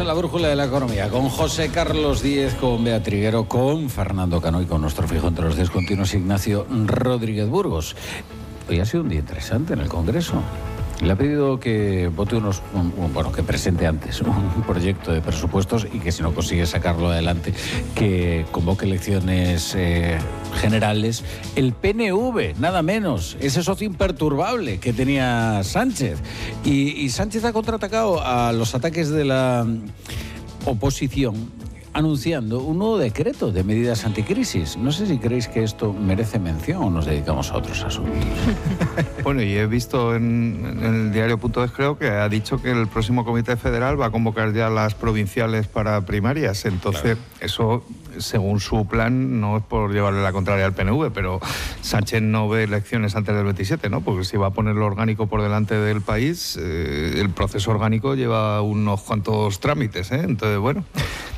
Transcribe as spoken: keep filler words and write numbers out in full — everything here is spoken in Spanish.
en la brújula de la economía con José Carlos Díez, con Bea Triguero, con Fernando Cano y con nuestro fijo entre los descontinuos Ignacio Rodríguez Burgos. Hoy ha sido un día interesante en el Congreso. Le ha pedido que vote unos, un, un, bueno, que presente antes un proyecto de presupuestos y que si no consigue sacarlo adelante, que convoque elecciones eh, generales. El P N V, nada menos, ese socio imperturbable que tenía Sánchez. Y, y Sánchez ha contraatacado a los ataques de la oposición, anunciando un nuevo decreto de medidas anticrisis. No sé si creéis que esto merece mención o nos dedicamos a otros asuntos. Bueno, y he visto en, en el diario Punto Es, creo que ha dicho que el próximo Comité Federal va a convocar ya las provinciales para primarias. Entonces, claro, eso, según su plan, no es por llevarle la contraria al P N V, pero Sánchez no ve elecciones antes del veintisiete, ¿no? Porque si va a poner lo orgánico por delante del país, eh, el proceso orgánico lleva unos cuantos trámites, ¿eh? Entonces, bueno,